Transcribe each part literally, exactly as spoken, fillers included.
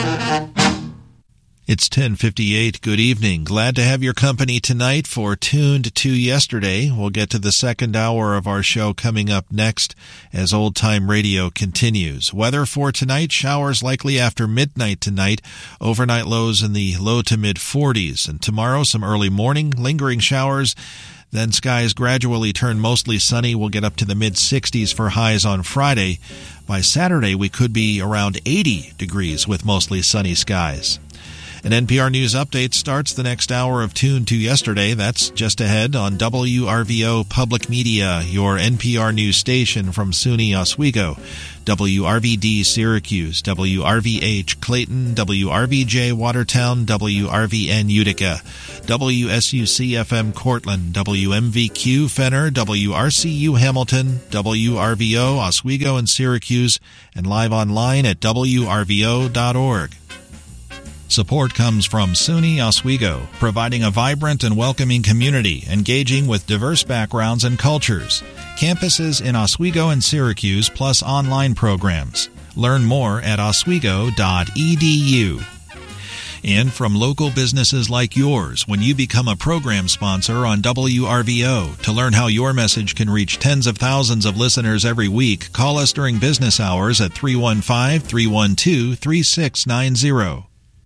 It's ten fifty-eight. Good evening. Glad to have your company tonight for Tuned to Yesterday. We'll get to the second hour of our show coming up next as Old Time Radio continues. Weather for tonight, showers likely after midnight tonight. Overnight lows in the low to mid forties. And tomorrow, some early morning, lingering showers. Then skies gradually turn mostly sunny. We'll get up to the mid sixties for highs on Friday. By Saturday, we could be around eighty degrees with mostly sunny skies. An N P R News update starts the next hour of Tune to Yesterday. That's just ahead on W R V O Public Media, your N P R News station from SUNY Oswego, W R V D Syracuse, W R V H Clayton, W R V J Watertown, W R V N Utica, W S U C F M Cortland, W M V Q Fenner, W R C U Hamilton, W R V O Oswego and Syracuse, and live online at W R V O dot org. Support comes from SUNY Oswego, providing a vibrant and welcoming community, engaging with diverse backgrounds and cultures. Campuses in Oswego and Syracuse, plus online programs. Learn more at oswego dot e d u. And from local businesses like yours, when you become a program sponsor on W R V O, to learn how your message can reach tens of thousands of listeners every week, call us during business hours at three one five, three one two, three six nine zero.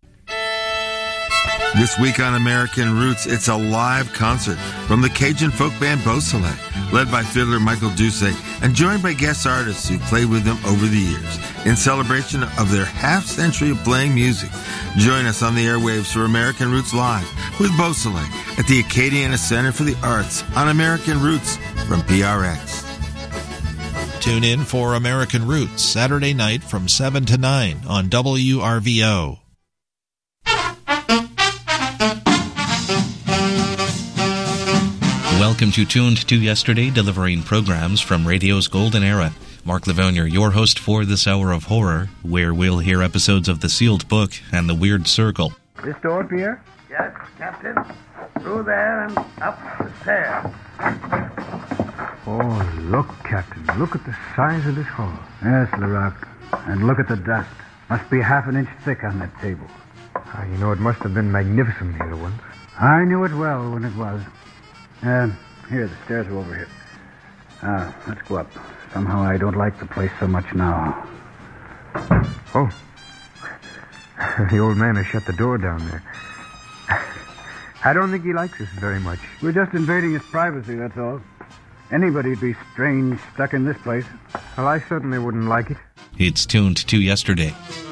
This week on American Roots, it's a live concert from the Cajun folk band Beausoleil, led by fiddler Michael Doucet, and joined by guest artists who played with them over the years. In celebration of their half-century of playing music, join us on the airwaves for American Roots Live with Beausoleil at the Acadiana Center for the Arts on American Roots from P R X. Tune in for American Roots, Saturday night from seven to nine on W R V O. Welcome to Tuned to Yesterday, delivering programs from radio's golden era. Mark Livonia, your host for this hour of horror, where we'll hear episodes of The Sealed Book and The Weird Circle. This door, Pierre? Yes, Captain. Through there and up the stairs. Oh, look, Captain. Look at the size of this hall. Yes, Larocque. And look at the dust. Must be half an inch thick on that table. Uh, you know, it must have been magnificent here once. I knew it well when it was. Uh, here, the stairs are over here. Ah, let's go up. Somehow I don't like the place so much now. Oh. The old man has shut the door down there. I don't think he likes us very much. We're just invading his privacy, that's all. Anybody'd be strange stuck in this place. Well, I certainly wouldn't like it. It's Tuned to Yesterday.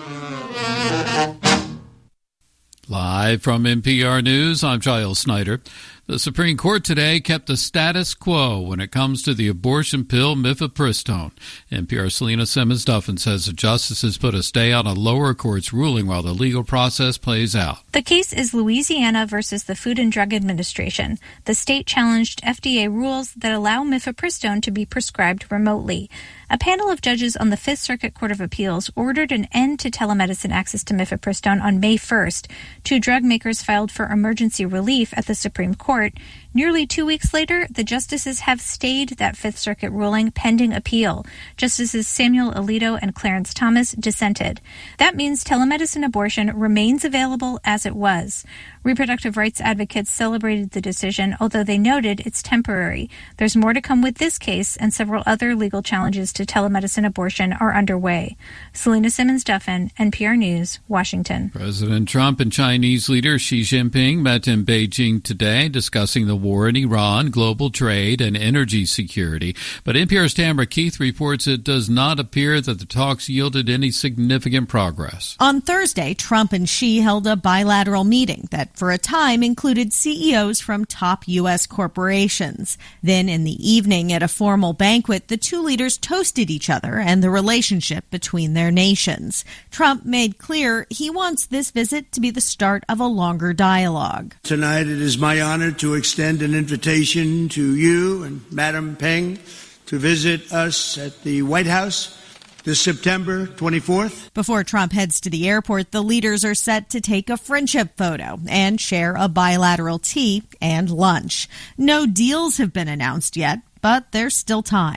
Live from N P R News, I'm Giles Snyder. The Supreme Court today kept the status quo when it comes to the abortion pill mifepristone. N P R's Selena Simmons-Duffin says the justices put a stay on a lower court's ruling while the legal process plays out. The case is Louisiana versus the Food and Drug Administration. The state challenged F D A rules that allow mifepristone to be prescribed remotely. A panel of judges on the Fifth Circuit Court of Appeals ordered an end to telemedicine access to mifepristone on May first. Two drug makers filed for emergency relief at the Supreme Court. Nearly two weeks later, the justices have stayed that Fifth Circuit ruling pending appeal. Justices Samuel Alito and Clarence Thomas dissented. That means telemedicine abortion remains available as it was. Reproductive rights advocates celebrated the decision, although they noted it's temporary. There's more to come with this case, and several other legal challenges to telemedicine abortion are underway. Selena Simmons-Duffin, N P R News, Washington. President Trump and Chinese leader Xi Jinping met in Beijing today, discussing the war in Iran, global trade, and energy security. But N P R's Tamara Keith reports it does not appear that the talks yielded any significant progress. On Thursday, Trump and Xi held a bilateral meeting that for a time included C E Os from top U S corporations. Then in the evening at a formal banquet, the two leaders toasted each other and the relationship between their nations. Trump made clear he wants this visit to be the start of a longer dialogue. Tonight it is my honor to extend an invitation to you and Madam Peng to visit us at the White House this September twenty-fourth. Before Trump heads to the airport, the leaders are set to take a friendship photo and share a bilateral tea and lunch. No deals have been announced yet, but there's still time.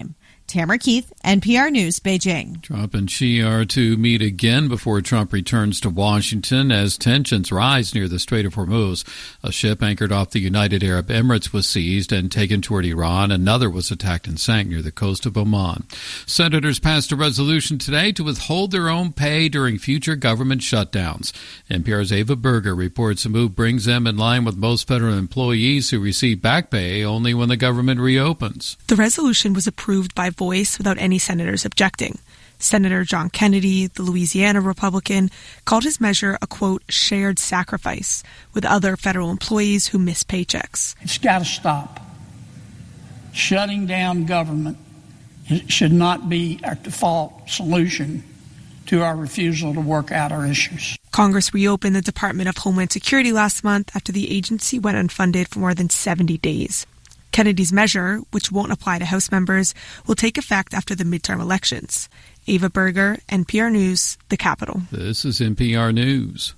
Tamara Keith, N P R News, Beijing. Trump and Xi are to meet again before Trump returns to Washington as tensions rise near the Strait of Hormuz. A ship anchored off the United Arab Emirates was seized and taken toward Iran. Another was attacked and sank near the coast of Oman. Senators passed a resolution today to withhold their own pay during future government shutdowns. N P R's Ava Berger reports the move brings them in line with most federal employees who receive back pay only when the government reopens. The resolution was approved by voice without any senators objecting. Senator John Kennedy, the Louisiana Republican, called his measure a, quote, shared sacrifice with other federal employees who miss paychecks. It's got to stop. Shutting down government should not be our default solution to our refusal to work out our issues. Congress reopened the Department of Homeland Security last month after the agency went unfunded for more than seventy days. Kennedy's measure, which won't apply to House members, will take effect after the midterm elections. Ava Berger, N P R News, the Capitol. This is N P R News.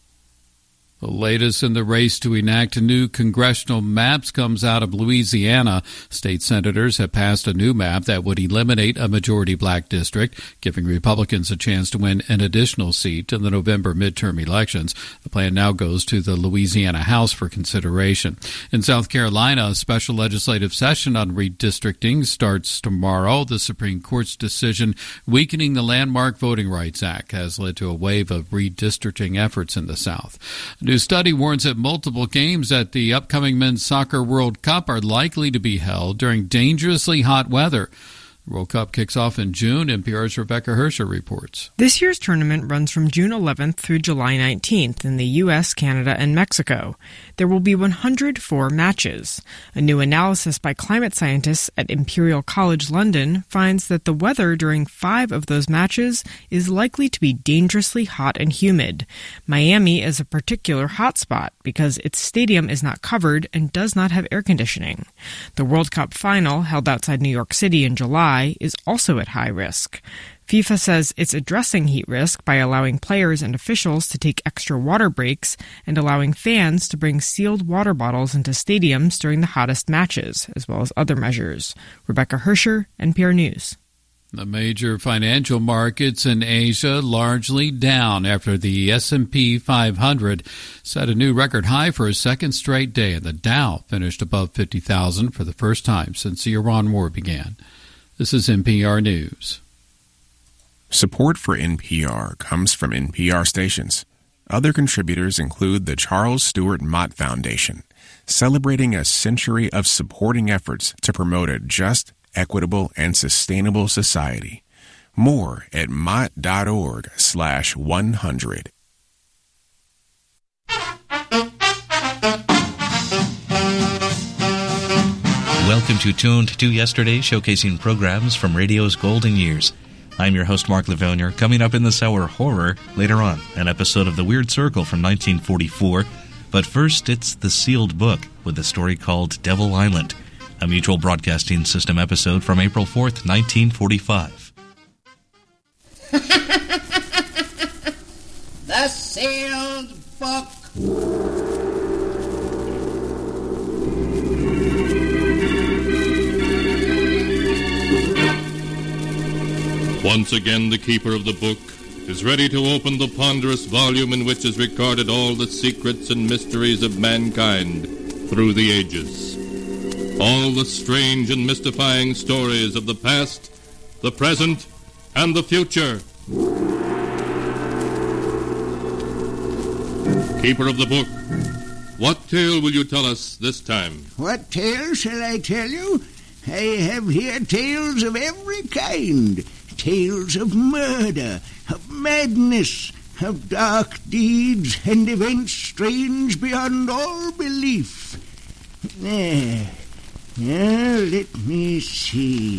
The latest in the race to enact new congressional maps comes out of Louisiana. State senators have passed a new map that would eliminate a majority black district, giving Republicans a chance to win an additional seat in the November midterm elections. The plan now goes to the Louisiana House for consideration. In South Carolina, a special legislative session on redistricting starts tomorrow. The Supreme Court's decision weakening the landmark Voting Rights Act has led to a wave of redistricting efforts in the South. A new study warns that multiple games at the upcoming Men's Soccer World Cup are likely to be held during dangerously hot weather. The World Cup kicks off in June. N P R's Rebecca Hersher reports. This year's tournament runs from June eleventh through July nineteenth in the U S, Canada, and Mexico. There will be one hundred four matches. A new analysis by climate scientists at Imperial College London finds that the weather during five of those matches is likely to be dangerously hot and humid. Miami is a particular hotspot because its stadium is not covered and does not have air conditioning. The World Cup final, held outside New York City in July, is also at high risk. FIFA says it's addressing heat risk by allowing players and officials to take extra water breaks and allowing fans to bring sealed water bottles into stadiums during the hottest matches, as well as other measures. Rebecca Hersher, N P R News. The major financial markets in Asia largely down after the S and P five hundred set a new record high for a second straight day, and the Dow finished above fifty thousand for the first time since the Iran war began. This is N P R News. Support for N P R comes from N P R stations. Other contributors include the Charles Stewart Mott Foundation, celebrating a century of supporting efforts to promote a just, equitable, and sustainable society. More at mott.org slash 100. Welcome to Tuned to Yesterday, showcasing programs from radio's golden years. I'm your host, Mark Livonia. Coming up in this hour, horror. Later on, an episode of The Weird Circle from nineteen forty-four. But first, it's The Sealed Book with a story called Devil Island, a Mutual Broadcasting System episode from April fourth, nineteen forty-five. The Sealed Book. Once again, the keeper of the book is ready to open the ponderous volume in which is recorded all the secrets and mysteries of mankind through the ages. All the strange and mystifying stories of the past, the present, and the future. Keeper of the book, what tale will you tell us this time? What tale shall I tell you? I have here tales of every kind. Tales of murder, of madness, of dark deeds, and events strange beyond all belief. There. Now, let me see.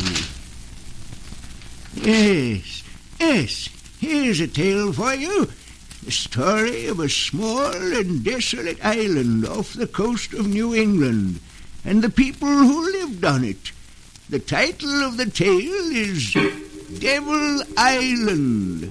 Yes, yes, here's a tale for you. The story of a small and desolate island off the coast of New England, and the people who lived on it. The title of the tale is Devil Island.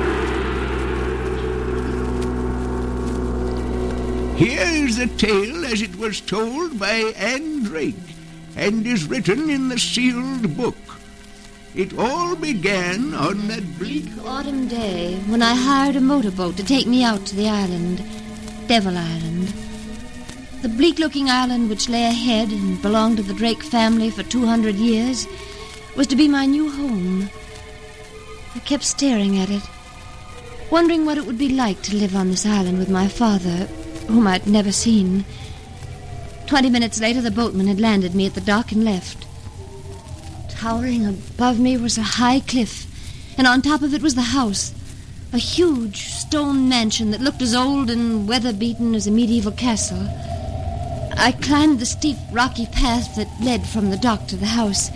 Here is the tale as it was told by Anne Drake, and is written in the sealed book. It all began on that bleak autumn day when I hired a motorboat to take me out to the island, Devil Island. The bleak-looking island which lay ahead and belonged to the Drake family for two hundred years was to be my new home. I kept staring at it, wondering what it would be like to live on this island with my father, whom I'd never seen. Twenty minutes later, the boatman had landed me at the dock and left. Towering above me was a high cliff, and on top of it was the house, a huge stone mansion that looked as old and weather-beaten as a medieval castle. I climbed the steep, rocky path that led from the dock to the house.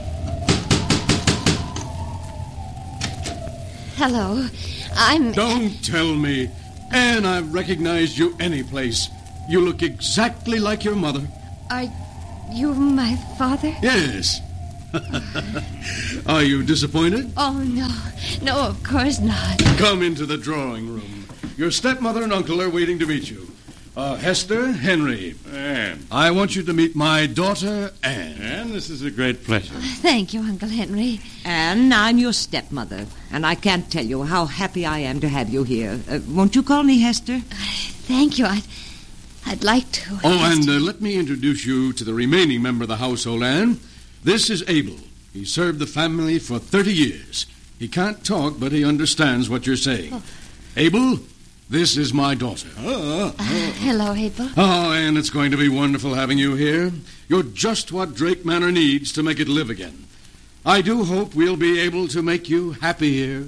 Hello, I'm... Don't tell me. Anne, I've recognized you any place. You look exactly like your mother. Are you my father? Yes. Are you disappointed? Oh, no. No, of course not. Come into the drawing room. Your stepmother and uncle are waiting to meet you. Uh, Hester, Henry. Anne. I want you to meet my daughter, Anne. Anne, this is a great pleasure. Thank you, Uncle Henry. Anne, I'm your stepmother, and I can't tell you how happy I am to have you here. Uh, won't you call me Hester? Thank you. I'd, I'd like to. Oh, Hester. and uh, let me introduce you to the remaining member of the household, Anne. This is Abel. He served the family for thirty years. He can't talk, but he understands what you're saying. Oh. Abel, this is my daughter. Oh, oh. Uh, hello, Abel. Oh, and it's going to be wonderful having you here. You're just what Drake Manor needs to make it live again. I do hope we'll be able to make you happy here.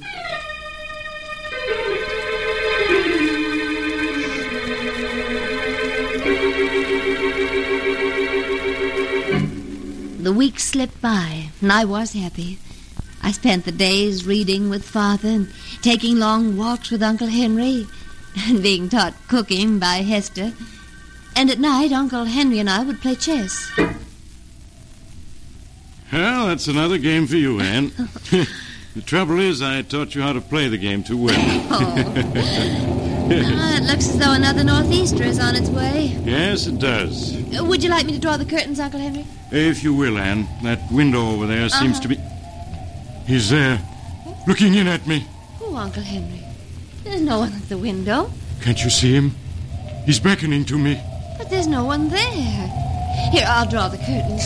The weeks slipped by, and I was happy. I spent the days reading with Father and taking long walks with Uncle Henry and being taught cooking by Hester. And at night, Uncle Henry and I would play chess. Well, that's another game for you, Anne. The trouble is, I taught you how to play the game too well. Oh. Ah, it looks as though another northeaster is on its way. Yes, it does. Uh, would you like me to draw the curtains, Uncle Henry? If you will, Anne. That window over there uh-huh. seems to be... He's there, looking in at me. Oh, Uncle Henry. There's no one at the window. Can't you see him? He's beckoning to me. But there's no one there. Here, I'll draw the curtains.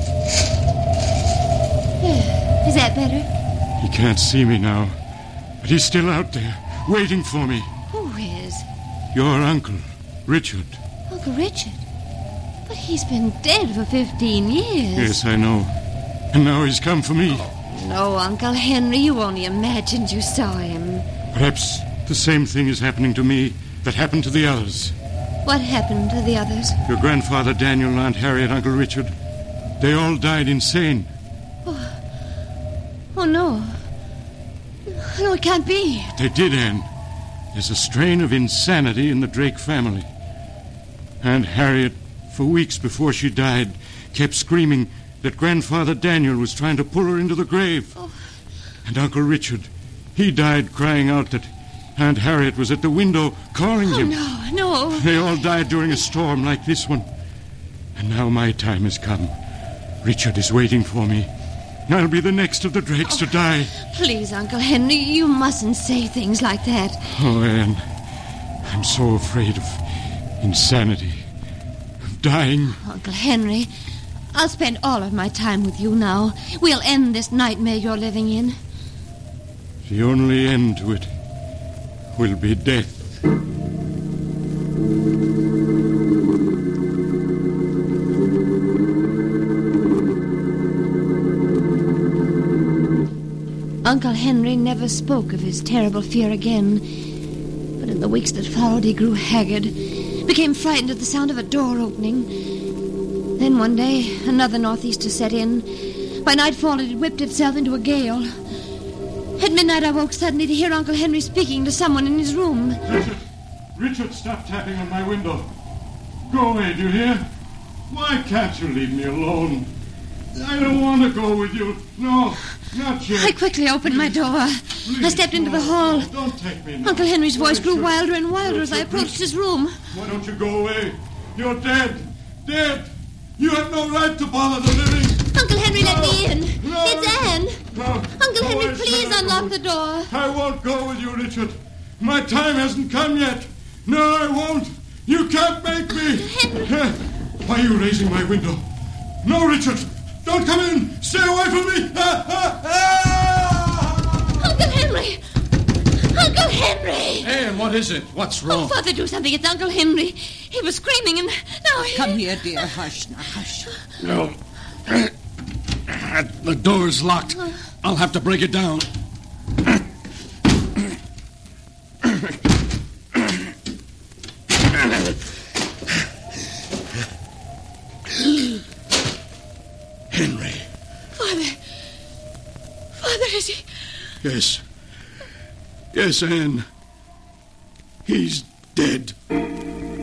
Is that better? He can't see me now, but he's still out there, waiting for me. Who is? Your uncle, Richard. Uncle Richard? But he's been dead for fifteen years. Yes, I know. And now he's come for me. Oh, no, Uncle Henry, you only imagined you saw him. Perhaps the same thing is happening to me that happened to the others. What happened to the others? Your grandfather, Daniel, Aunt Harriet, Uncle Richard. They all died insane. Oh, oh no. No, it can't be. They did, Anne. There's a strain of insanity in the Drake family. Aunt Harriet, for weeks before she died, kept screaming that Grandfather Daniel was trying to pull her into the grave. Oh. And Uncle Richard, he died crying out that Aunt Harriet was at the window calling oh, him. no, no. They all died during a storm like this one. And now my time has come. Richard is waiting for me. I'll be the next of the Drakes oh, to die. Please, Uncle Henry, you mustn't say things like that. Oh, Anne, I'm so afraid of insanity, of dying. Uncle Henry, I'll spend all of my time with you now. We'll end this nightmare you're living in. The only end to it will be death. Uncle Henry never spoke of his terrible fear again. But in the weeks that followed, he grew haggard, became frightened at the sound of a door opening. Then one day, another northeaster set in. By nightfall, it had whipped itself into a gale. At midnight, I woke suddenly to hear Uncle Henry speaking to someone in his room. Richard! Richard, stop tapping on my window. Go away, do you hear? Why can't you leave me alone? I don't want to go with you. No, not yet. I quickly opened my door. Please, I stepped into no, the hall. No, don't take me now. Uncle Henry's voice Richard, grew wilder and wilder Richard, as I approached Richard. his room. Why don't you go away? You're dead. Dead. You have no right to bother the living. Uncle Henry, no, let me in. No, it's Anne. No. Uncle Henry, I please unlock the door. I won't go with you, Richard. My time hasn't come yet. No, I won't. You can't make me. Henry. Uh, why are you raising my window? No, Richard. Don't come in. Stay away from me. Ah, ah, ah! Uncle Henry. Uncle Henry. Anne, what is it? What's wrong? Oh, Father, do something. It's Uncle Henry. He was screaming and now he... Come here, dear. Hush now, hush. No. The door's locked. I'll have to break it down. Henry. Father. Father, is he... Yes. Yes, Anne. He's dead.